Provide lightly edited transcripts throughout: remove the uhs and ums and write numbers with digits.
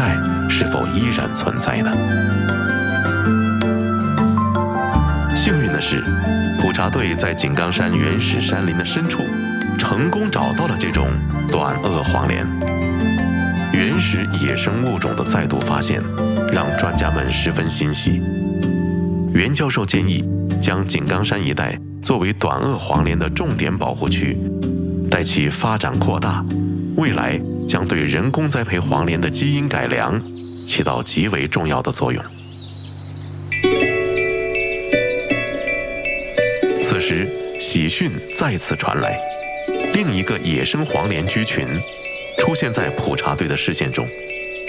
代是否依然存在呢？幸运的是，普查队在井冈山原始山林的深处，成功找到了这种短萼黄连。原始野生物种的再度发现，让专家们十分欣喜。袁教授建议，将井冈山一带作为短萼黄连的重点保护区，待其发展扩大，未来将对人工栽培黄连的基因改良起到极为重要的作用。此时，喜讯再次传来，另一个野生黄连居群出现在普查队的视线中。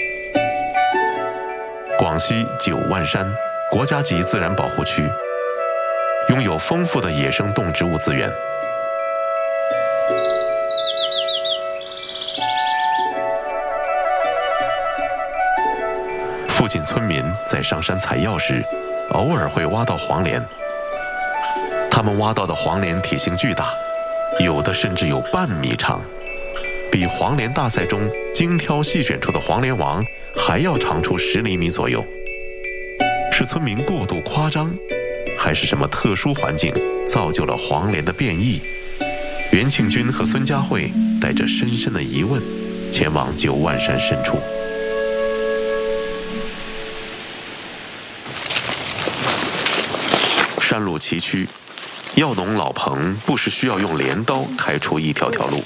广西9万山国家级自然保护区拥有丰富的野生动植物资源。附近村民在上山采药时，偶尔会挖到黄连。他们挖到的黄连体型巨大，有的甚至有半米长，比黄连大赛中精挑细选出的黄连王还要长出10厘米左右。是村民过度夸张，还是什么特殊环境造就了黄连的变异？袁庆军和孙佳慧带着深深的疑问，前往9万山深处。山路崎岖，药农老彭不时需要用镰刀开出一条条路。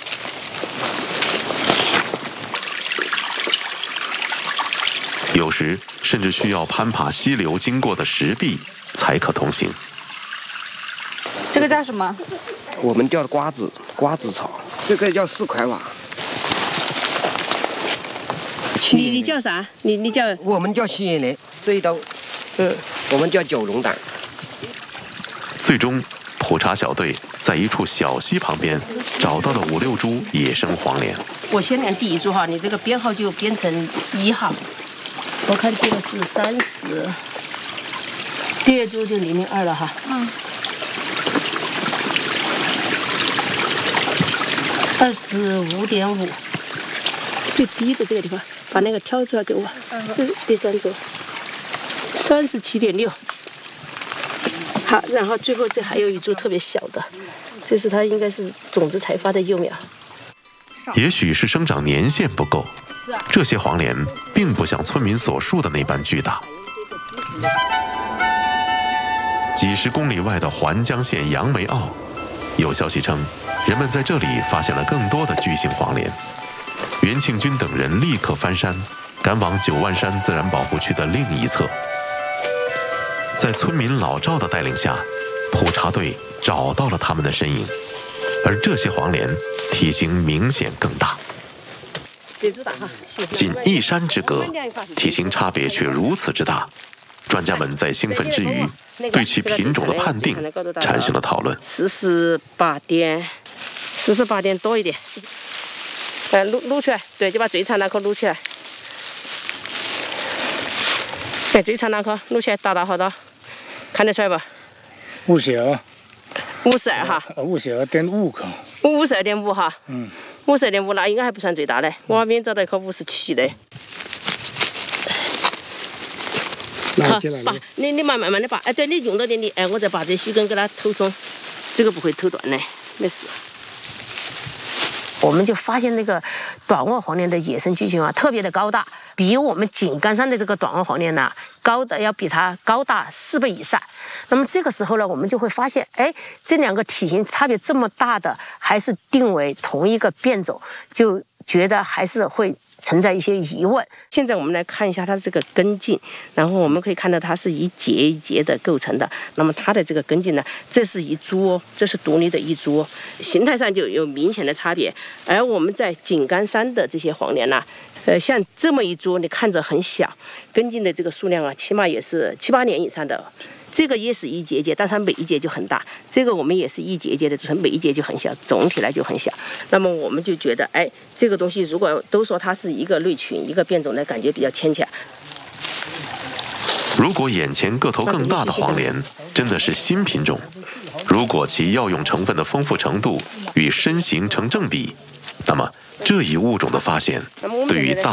有时甚至需要攀爬溪流经过的石壁才可通行。 这个叫什么？ 我们叫瓜子草，这个叫4块瓦。 你叫啥？你叫？ 我们叫西莲，这一刀，我们叫九龙胆。 最终，普查小队在一处小溪旁边找到了5、6株野生黄连。 我先量第1株哈，你这个编号就编成1号。我看这个是30，第2株就002了哈。25.5，最低的这个地方，把那个挑出来给我。这是第3株，37.6。好，然后最后这还有1株特别小的，这是它应该是种子才发的幼苗。 也许是生长年限不够，这些黄连并不像村民所述的那般巨大。几十公里外的环江县杨梅坳，有消息称，人们在这里发现了更多的巨型黄连。袁庆军等人立刻翻山，赶往9万山自然保护区的另一侧。在村民老赵的带领下，普查队找到了他们的身影，而这些黄连体型明显更大。仅1山之隔，体型差别却如此之大，专家们在兴奋之余，对其品种的判定产生了讨论。 48点多一点，撸出来，对，就把最长那颗撸起来。对，最长那颗撸起来，大好大，看得出来吧 ？52 哈 ，52.5颗。 52.5哈，52.5那应该还不算最大的，我那边找到一颗57的。好，拔，你慢慢的拔，哎，对，你用到点你，哎，我再把这须根给它偷松，这个不会偷断的，没事。我们就发现那个短萼黄连的野生居群啊，特别的高大，比我们井冈山的这个短萼黄连呢，要比它高大4倍以上。那么这个时候呢，我们就会发现，哎，这2个体型差别这么大的，还是定为同一个变种，就觉得还是会存在一些疑问。现在我们来看一下它这个根茎，然后我们可以看到它是一节一节的构成的。那么它的这个根茎呢，这是1株哦，这是独立的1株哦，形态上就有明显的差别。而我们在井冈山的这些黄连呢，像这么1株，你看着很小，根茎的这个数量啊，起码也是7、8年以上的。这个也是一节节，但是它每一节就很大。这个我们也是一节一节的组成，每一节就很小，总体来就很小。那么我们就觉得，哎，这个东西如果都说它是一个类群、一个变种的感觉比较牵强。 如果眼前个头更大的黄连真的是新品种，如果其药用成分的丰富程度与身形成正比，那么这一物种的发现对于大